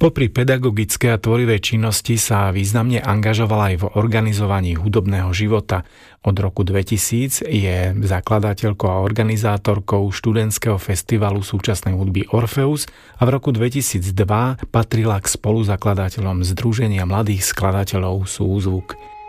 Popri pedagogickej a tvorivej činnosti sa významne angažovala aj v organizovaní hudobného života. Od roku 2000 je zakladateľkou a organizátorkou študentského festivalu súčasnej hudby Orfeus a v roku 2002 patrila k spoluzakladateľom Združenia mladých skladateľov Súzvuk.